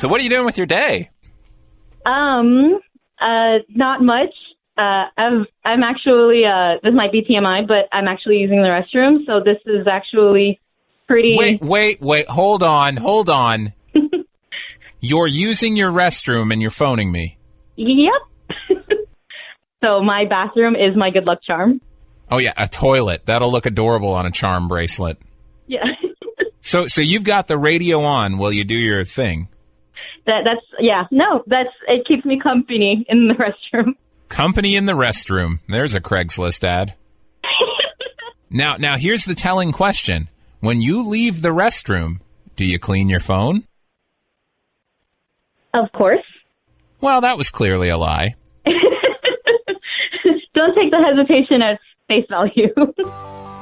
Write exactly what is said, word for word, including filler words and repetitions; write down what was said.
So what are you doing with your day? Um, uh, not much. Uh, I've, I'm actually, uh, this might be T M I, but I'm actually using the restroom, so this is actually pretty... Wait, wait, wait, hold on, hold on. You're using your restroom and you're phoning me. Yep. So my bathroom is my good luck charm. Oh, yeah, a toilet. That'll look adorable on a charm bracelet. Yeah. So so you've got the radio on while you do your thing. That That's, yeah, no, that's, it keeps me company in the restroom. Company in the restroom. There's a Craigslist ad. Now, now here's the telling question. When you leave the restroom, do you clean your phone? Of course. Well, that was clearly a lie. Don't take the hesitation as face value.